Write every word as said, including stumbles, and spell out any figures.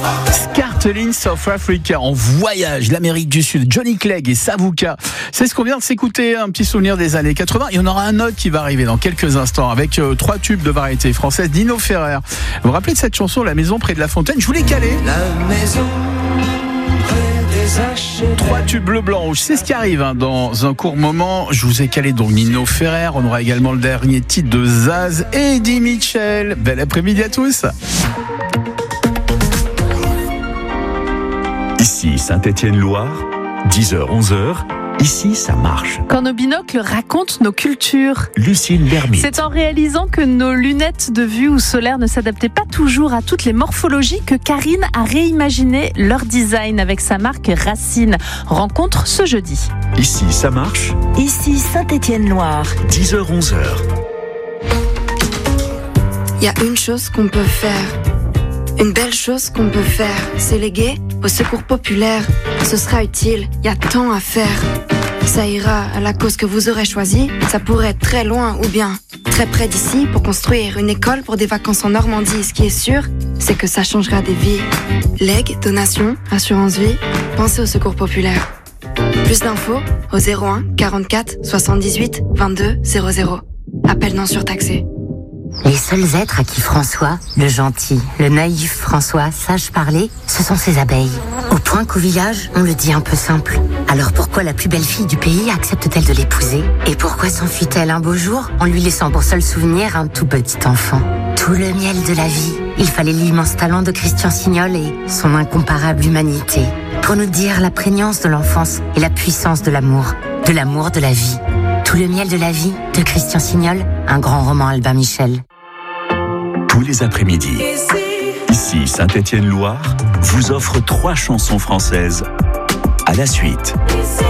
Skartelin South Africa en voyage, l'Amérique du Sud, Johnny Clegg et Savuka. C'est ce qu'on vient de s'écouter, un petit souvenir des années quatre-vingts. Il y en aura un autre qui va arriver dans quelques instants avec euh, trois tubes de variété française d'Ino Ferrer. Vous vous rappelez de cette chanson, La maison près de la fontaine? Je voulais caler. La maison près des H. Trois tubes bleu, blanc, rouge. C'est ce qui arrive hein, dans un court moment. Je vous ai calé donc Nino Ferrer. On aura également le dernier titre de Zaz et Eddie Mitchell. Bel après-midi à tous. Ici Saint-Étienne-Loire, dix heures onze heures, ici ça marche. Quand nos binocles racontent nos cultures. Lucille Lermite. C'est en réalisant que nos lunettes de vue ou solaire ne s'adaptaient pas toujours à toutes les morphologies que Karine a réimaginé leur design avec sa marque Racine. Rencontre ce jeudi. Ici ça marche, Ici Saint-Étienne-Loire. dix heures onze heures. Il y a une chose qu'on peut faire. Une belle chose qu'on peut faire, c'est léguer au secours populaire. Ce sera utile, il y a tant à faire. Ça ira à la cause que vous aurez choisie. Ça pourrait être très loin ou bien très près d'ici pour construire une école pour des vacances en Normandie. Ce qui est sûr, c'est que ça changera des vies. Legs, donations, assurance vie, pensez au secours populaire. Plus d'infos au zéro un quarante-quatre soixante-dix-huit vingt-deux zéro zéro. Appel non surtaxé. Les seuls êtres à qui François, le gentil, le naïf François, sache parler, ce sont ses abeilles. Au point qu'au village, on le dit un peu simple. Alors pourquoi la plus belle fille du pays accepte-t-elle de l'épouser? Et pourquoi s'enfuit-elle un beau jour en lui laissant pour seul souvenir un tout petit enfant? Tout le miel de la vie. Il fallait l'immense talent de Christian Signol et son incomparable humanité pour nous dire la prégnance de l'enfance et la puissance de l'amour, de l'amour de la vie. Tout le miel de la vie de Christian Signol, un grand roman Albin Michel. Tous les après-midi, ici Saint-Étienne-Loire, vous offre trois chansons françaises à la suite.